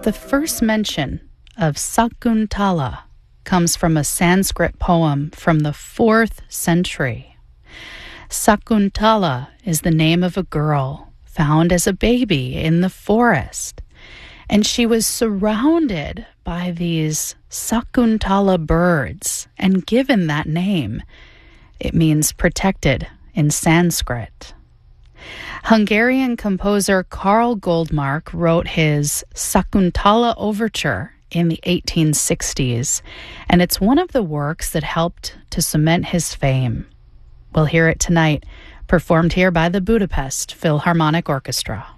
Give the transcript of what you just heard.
The first mention of Sakuntala comes from a Sanskrit poem from the 4th century. Sakuntala is the name of a girl found as a baby in the forest, and she was surrounded by these Sakuntala birds and given that name. It means protected in Sanskrit. Hungarian composer Karl Goldmark wrote his Sakuntala Overture in the 1860s, and it's one of the works that helped to cement his fame. We'll hear it tonight, performed here by the Budapest Philharmonic Orchestra.